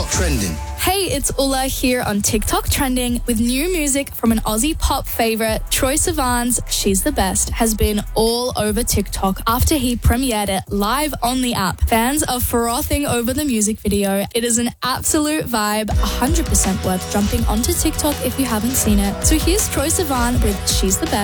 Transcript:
Trending. Hey, it's Ulla here on TikTok Trending with new music from an Aussie pop favourite. Troye Sivan's She's the Best has been all over TikTok after he premiered it live on the app. Fans are frothing over the music video. It is an absolute vibe, 100% worth jumping onto TikTok if you haven't seen it. So here's Troye Sivan with She's the Best.